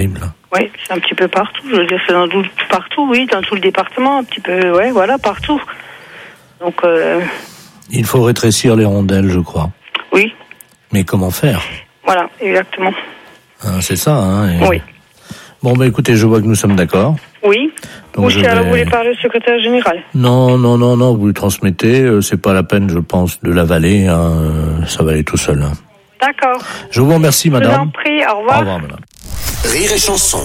Oui, c'est un petit peu partout. Je veux dire, c'est dans tout, partout, oui, dans tout le département, un petit peu, ouais, voilà, partout. Donc. Euh... Il faut rétrécir les rondelles, je crois. Oui. Mais comment faire? Voilà, exactement. Ah, c'est ça, hein. Et... Oui. Bon, bah écoutez, je vois que nous sommes d'accord. Oui. Donc Ou je si alors vais- vous voulez parler au secrétaire général. Non, non, non, non, vous lui transmettez. euh, C'est pas la peine, je pense, de l'avaler. Hein, euh, ça va aller tout seul. Hein. D'accord. Je vous remercie, Je vous madame. en prie, au revoir. Au revoir, madame. Rire et chanson.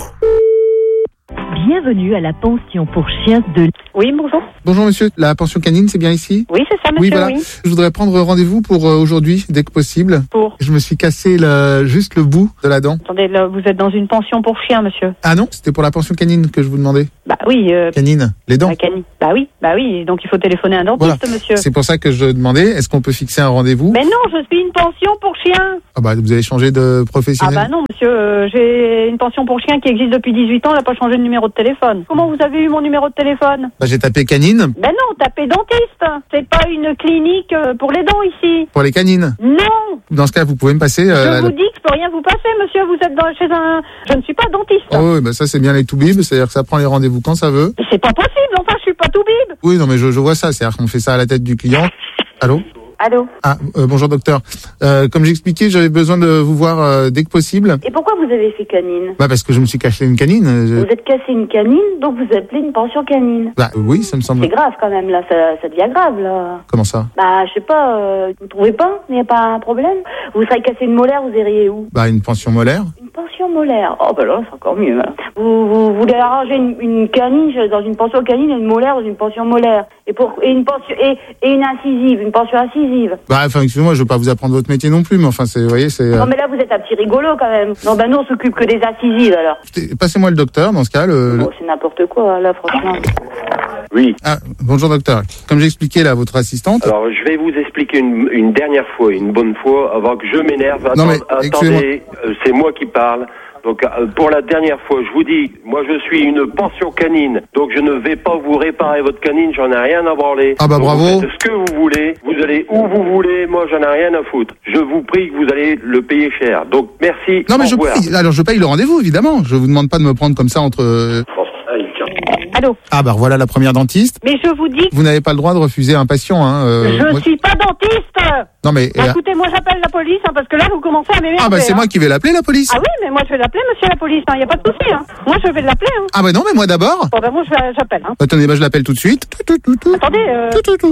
Bienvenue à la pension pour chiens de... Oui, bonjour. Bonjour monsieur, la pension canine, c'est bien ici? Oui, c'est ça, monsieur, Oui, voilà. oui. Je voudrais prendre rendez-vous pour euh, aujourd'hui, dès que possible. Pour Je me suis cassé le, juste le bout de la dent. Attendez, là, vous êtes dans une pension pour chiens, monsieur. Ah non, c'était pour la pension canine que je vous demandais. Bah oui. Euh, Canine, les dents. la cani- Bah oui, bah oui. Donc il faut téléphoner à un dentiste, Voilà. monsieur. C'est pour ça que je demandais, est-ce qu'on peut fixer un rendez-vous? Mais non, je suis une pension pour chiens. Ah bah vous avez changé de Ah professionnel. bah non, monsieur, euh, j'ai une pension pour chiens qui existe depuis dix-huit ans, elle n'a pas changé de numéro de téléphone. Comment vous avez eu mon numéro de téléphone? Bah, j'ai tapé canine Ben non, tapez dentiste. C'est pas une clinique euh, pour les dents ici. pour les canines. Non. Dans ce cas, vous pouvez me passer. euh, Je la- vous dis que je peux rien vous passer, monsieur. Vous êtes dans, chez un. Je ne suis pas dentiste. Oh oui, bah ça c'est bien les toubibs, c'est-à-dire que ça prend les rendez-vous quand ça veut. C'est pas possible. Enfin, je suis pas tout bib. Oui, non mais je, je vois ça, c'est-à-dire qu'on fait ça à la tête du client. Allô? Allô? Ah, euh, bonjour docteur. Euh, comme j'expliquais, j'avais besoin de vous voir euh, dès que possible. Et pourquoi vous avez fait canine? Bah parce que je me suis caché une canine. euh, je- Vous êtes cassé une canine, donc vous appelez une pension canine. Bah oui, ça me semble. C'est grave quand même, là, ça, ça devient grave, là. Comment ça? Bah, je sais pas, euh, vous trouvez pas? Il n'y a pas un problème? Vous serez cassé une molaire, vous iriez où? Bah une pension molaire. Une pension molaire. Oh, bah là, c'est encore mieux. Hein. Vous, vous, vous voulez arranger une, une canine dans une pension canine et une molaire dans une pension molaire. Et, pour, et, une pension, et, et une incisive, une pension incisive. Bah enfin excusez-moi, je veux pas vous apprendre votre métier non plus, mais enfin c'est, vous voyez, c'est. euh, Non, mais là, vous êtes un petit rigolo quand même. Non, bah nous, on s'occupe que des incisives, alors. écoutez, Passez-moi le docteur dans ce cas. Le, le- Bon, c'est n'importe quoi, là, franchement. Oui. Ah bonjour docteur. Comme j'expliquais là à votre assistante. Alors, je vais vous expliquer une, une dernière fois, une bonne fois, avant que je m'énerve. Non, Attends- mais, excusez-moi. attendez, euh, c'est moi qui parle. Donc, euh, pour la dernière fois, je vous dis, moi, je suis une pension canine. Donc, je ne vais pas vous réparer votre canine, j'en ai rien à branler. Ah bah, Donc, bravo. Vous faites ce que vous voulez, vous allez où vous voulez, moi, j'en ai rien à foutre. Je vous prie que vous allez le payer cher. Donc, merci. Non mais au je revoir. paye. Alors je paye le rendez-vous évidemment. Je vous demande pas de me prendre comme ça entre. euh, Allô? Ah bah voilà la première dentiste. Mais je vous dis que Vous n'avez pas le droit de refuser un patient. Hein. euh, je moi- suis pas dentiste. Non mais. Bah, euh, écoutez, moi j'appelle la police hein, parce que là vous commencez à m'énerver. Ah bah c'est hein. moi qui vais l'appeler la police. Ah oui, mais moi je vais l'appeler, monsieur la police. Il n'y a pas de souci. Hein. Moi je vais l'appeler. Hein. Ah bah non mais moi d'abord. Bon ben moi je vais- j'appelle. Hein. Attendez, bah je l'appelle tout de suite. Attendez. Euh...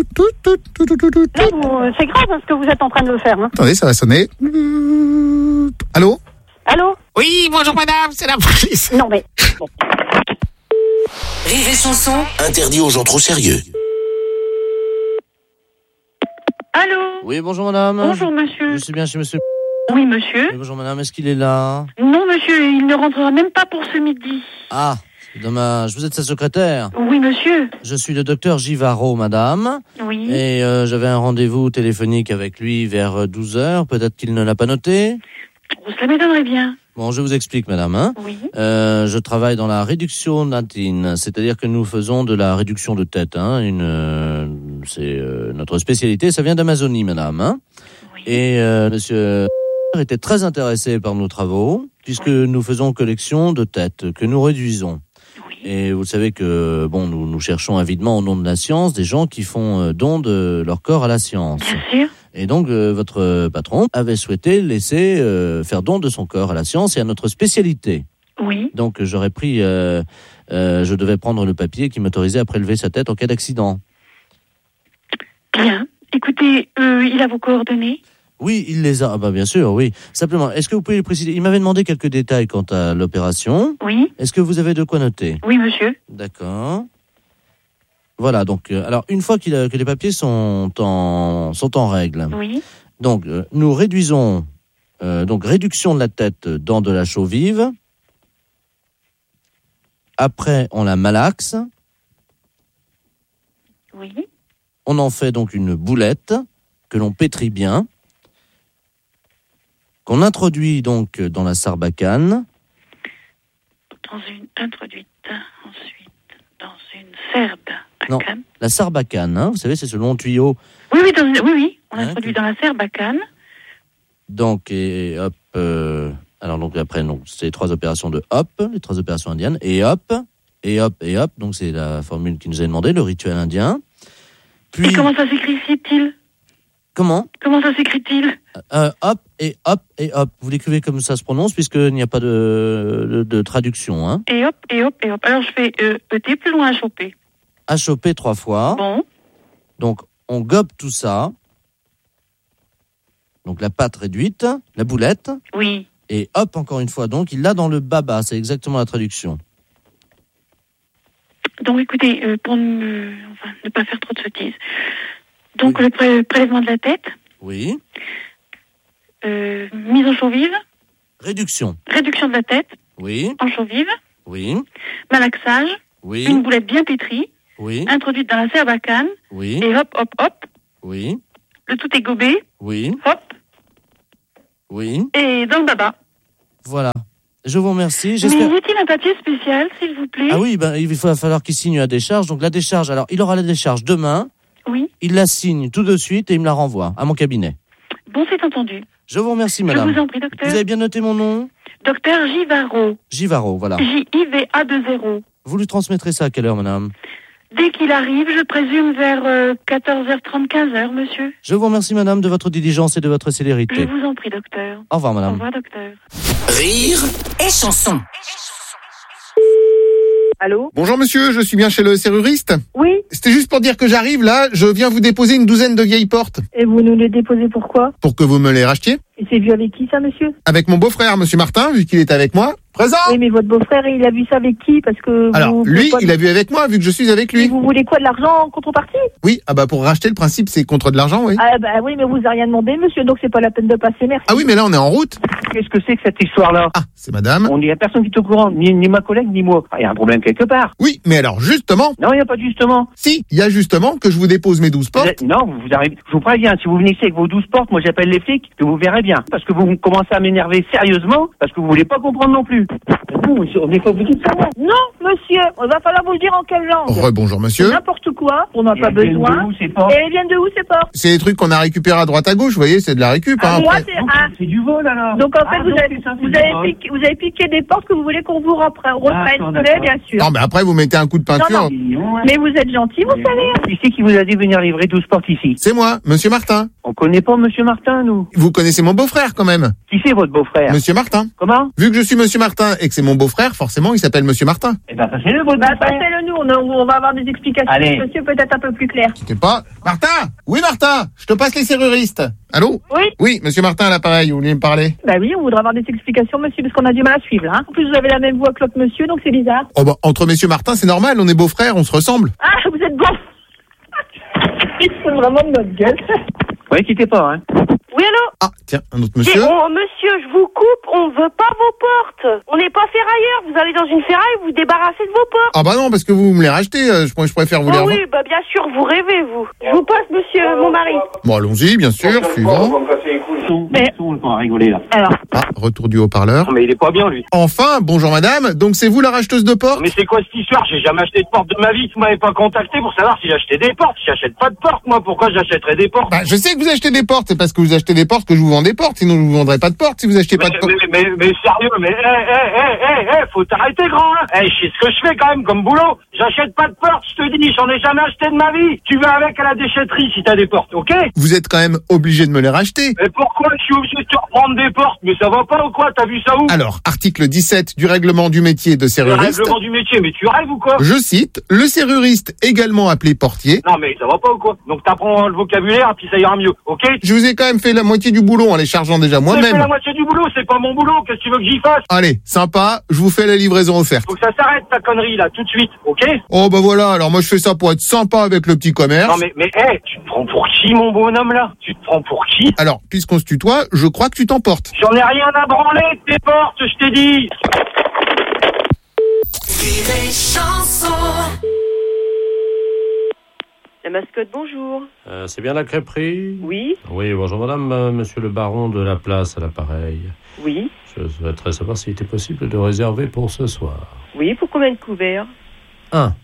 Là, vous- c'est grave hein, ce que vous êtes en train de faire. Hein. Attendez, ça va sonner. Allô? Allô? Oui, bonjour madame, c'est la police. Non mais. Bon. Rire et chanson. Interdit aux gens trop sérieux. Allô? Oui, bonjour madame. Bonjour, monsieur. Je suis bien chez monsieur. Oui, monsieur. Oui, bonjour madame, est-ce qu'il est là? Non, monsieur, il ne rentrera même pas pour ce midi. Ah, c'est dommage. Vous êtes sa secrétaire? Oui, monsieur. Je suis le docteur Givaro, madame. Oui. Et euh, j'avais un rendez-vous téléphonique avec lui vers douze heures. Peut-être qu'il ne l'a pas noté. Oh, ça m'étonnerait bien. Bon, je vous explique, madame. Hein. Oui. Euh, je travaille dans la réduction natine, c'est-à-dire que nous faisons de la réduction de tête. Hein, une, euh, c'est euh, notre spécialité. Ça vient d'Amazonie, madame. Hein. Oui. Et euh, monsieur était très intéressé par nos travaux, puisque nous faisons collection de têtes que nous réduisons. Oui. Et vous savez que bon, nous, nous cherchons avidement au nom de la science des gens qui font euh, don de leur corps à la science. Bien sûr. Et donc, euh, votre patron avait souhaité laisser euh, faire don de son corps à la science et à notre spécialité. Oui. Donc, euh, j'aurais pris, euh, euh, je devais prendre le papier qui m'autorisait à prélever sa tête en cas d'accident. Bien. Écoutez, euh, il a vos coordonnées? Oui, il les a. Ah bah bien sûr, oui. Simplement, est-ce que vous pouvez préciser? Il m'avait demandé quelques détails quant à l'opération. Oui. Est-ce que vous avez de quoi noter? Oui, monsieur. D'accord. Voilà, donc, euh, alors, une fois qu'il a, que les papiers sont en, sont en règle, Oui. donc, euh, nous réduisons, euh, donc, réduction de la tête dans de la chaux vive. Après, on la malaxe. Oui. On en fait donc une boulette que l'on pétrit bien, qu'on introduit donc dans la sarbacane. Dans une introduite, ensuite, dans une serbe. Non, la sarbacane, hein, vous savez, c'est ce long tuyau. Oui, oui, dans une- oui, oui. On Hein, introduit dans la serbacane. Donc, et hop, euh, Alors donc après, donc, c'est les trois opérations de hop, les trois opérations indiennes, et hop, et hop, et hop. Donc c'est la formule qui nous est demandée, le rituel indien. Puis... Et comment ça s'écrit-il? Comment Comment ça s'écrit-il? euh, Hop, et hop, et hop. Vous l'écrivez comme ça se prononce, puisqu'il n'y a pas de, de, de traduction. Hein. Et hop, et hop, et hop. Alors je fais E, E, T, plus loin H O P. H O P trois fois. Bon. Donc on gobe tout ça. Donc la pâte réduite, la boulette. Oui. Et hop, encore une fois. Donc il l'a dans le baba, c'est exactement la traduction. Donc écoutez, euh, pour ne, enfin, ne pas faire trop de sottises. Donc oui. le pré- prélèvement de la tête. Oui. Euh, mise en chaux vive. Réduction. Réduction de la tête. Oui. En chaux vive. Oui. Malaxage. Oui. Une boulette bien pétrie. Oui. Introduite dans la serbacane. Oui. Et hop, hop, hop. Oui. Le tout est gobé. Oui. Hop. Oui. Et dans le baba. Voilà. Je vous remercie. Mais J'espère... y a-t-il un papier spécial, s'il vous plaît? Ah oui, ben, il va falloir qu'il signe la décharge. Donc la décharge, alors il aura la décharge demain. Oui. Il la signe tout de suite et il me la renvoie à mon cabinet. Bon, c'est entendu. Je vous remercie, madame. Je vous en prie, docteur. Vous avez bien noté mon nom? Docteur Givaro. Givaro, voilà. J I V A deux zéro. Vous lui transmettrez ça à quelle heure, madame? Dès qu'il arrive, je présume vers euh, quatorze heures trente, quinze heures, monsieur. Je vous remercie, madame, de votre diligence et de votre célérité. Je vous en prie, docteur. Au revoir, madame. Au revoir, docteur. Rire et chanson. Allô? Bonjour monsieur, je suis bien chez le serruriste? Oui. C'était juste pour dire que j'arrive là, je viens vous déposer une douzaine de vieilles portes. Et vous nous les déposez pourquoi? Pour que vous me les rachetiez. Et c'est vu avec qui ça, monsieur? Avec mon beau-frère, monsieur Martin, vu qu'il est avec moi. Présent! Oui, mais votre beau-frère, il a vu ça avec qui? Parce que vous, Alors, vous lui, pas... il a vu avec moi, vu que je suis avec lui. Et vous voulez quoi, de l'argent en contrepartie? Oui, ah bah pour racheter, le principe, c'est contre de l'argent, oui. Ah bah oui, mais vous avez rien demandé, monsieur, donc c'est pas la peine de passer, merci. Ah oui, mais là, on est en route. Qu'est-ce que c'est que cette histoire-là? Ah, c'est madame. On n'y a personne qui est au courant, ni, ni ma collègue, ni moi. Il y a un problème quelque part. Oui, mais alors, justement. Non, il n'y a pas de justement. Si, il y a justement que je vous dépose mes douze portes. Êtes... Non, vous, vous arrivez, je vous préviens, si vous venez ici avec vos douze portes, moi j'appelle les flics, que vous verrez bien. Parce que vous commencez à m'énerver sérieusement, parce que vous voulez pas comprendre non plus. Bon, on n'est pas obligé de savoir. Non, monsieur, il va falloir vous le dire en quelle langue? Rebonjour, monsieur. N'importe quoi, on n'a pas besoin. Et elles viennent de où, ces portes? C'est des trucs qu'on a récupérés à droite à gauche, vous voyez, c'est de la récup. Ah, hein, moi, après. c'est ah. C'est du vol, alors. Donc, en fait, ah, vous, donc, avez, ça, vous, avez piqué, vous avez piqué des portes que vous voulez qu'on vous reprenne, reprenne, ah, bien sûr. Non, mais après, vous mettez un coup de peinture. Non, non. Mais vous êtes gentil, vous savez. Qui c'est qui vous a dit venir livrer douze portes ici? C'est moi, monsieur Martin. On connaît pas monsieur Martin, nous. Vous connaissez mon beau-frère, quand même. Qui c'est votre beau-frère? Monsieur Martin. Comment? Vu que je suis monsieur Martin et que c'est mon beau-frère, forcément, il s'appelle monsieur Martin. Eh ben, passez-le, votre bah, beau-frère. Passez-le nous, on, on va avoir des explications. Allez. Monsieur, peut-être un peu plus clair. Quittez pas. Martin! Oui, Martin! Je te passe les serruristes. Allô? Oui. Oui, monsieur Martin à l'appareil, vous voulez me parler? Bah oui, on voudrait avoir des explications, monsieur, parce qu'on a du mal à suivre, là. Hein. En plus, vous avez la même voix que l'autre monsieur, donc c'est bizarre. Oh bah, entre messieurs Martin, c'est normal, on est beaux-frères, on se ressemble. Ah, vous êtes bon. Ils se foutent vraiment de notre gueule. Oui, quittez pas, hein. Oui, allô? Ah, tiens, un autre monsieur. On, monsieur, je vous coupe, on veut pas vos portes. On n'est pas ferrailleurs. Vous allez dans une ferraille, vous vous débarrassez de vos portes. Ah bah non, parce que vous me les rachetez, euh, je, je préfère vous les oh revendre. oui, bah bien sûr, vous rêvez, vous. Je vous passe, monsieur, mon mari. Bon, allons-y, bien sûr, suivant. Mais... On va rigoler, là. Alors. Ah, retour du haut-parleur. Mais il est pas bien, lui. Enfin, bonjour madame, donc c'est vous la racheteuse de portes? Mais c'est quoi cette histoire? J'ai jamais acheté de porte de ma vie. Vous m'avez pas contacté pour savoir si j'achetais des portes. J'achète pas de portes, moi. Pourquoi j'achèterais des portes? Bah, je sais que vous achetez des portes, c'est parce que vous achetez des portes que je vous vends des portes, sinon je vous vendrais pas de portes si vous achetez mais, pas de portes. Mais, mais, mais, mais sérieux, mais, hé, hé, hé, hé, faut t'arrêter, grand, hein. Eh, je sais ce que je fais quand même comme boulot. J'achète pas de portes, je te dis, j'en ai jamais acheté de ma vie. Tu vas avec à la déchetterie si t'as des portes, ok? Vous êtes quand même obligé de me les racheter. Mais pourquoi je suis obligé de te reprendre des portes? Mais ça va pas ou quoi? T'as vu ça où? Alors, article dix-sept du règlement du métier de Le serruriste. règlement du métier, mais tu rêves ou quoi? Je cite, le serruriste, également appelé portier. Non, mais ça va pas ou quoi? Donc t'apprends le vocabulaire et puis ça ira mieux, ok? Je vous ai quand même fait la moitié du boulot en les chargeant déjà J'ai moi-même. fait la moitié du boulot, c'est pas mon boulot, qu'est-ce que tu veux que j'y fasse? Allez, sympa, je vous fais la livraison offerte. Faut que ça s'arrête ta connerie là, tout de suite, ok? Oh bah voilà, alors moi je fais ça pour être sympa avec le petit commerce. Non mais, mais, hé, hey, tu te prends pour qui mon bonhomme là? Tu te prends pour qui? Alors, puisqu'on se tutoie, je crois que tu t'emportes. J'en ai rien à branler de tes portes, je t'ai dit. La mascotte, bonjour. Euh, c'est bien la crêperie? Oui. Oui, bonjour madame, euh, monsieur le baron de la place à l'appareil. Oui. Je souhaiterais savoir s'il était possible de réserver pour ce soir. Oui, pour combien de couverts? Un.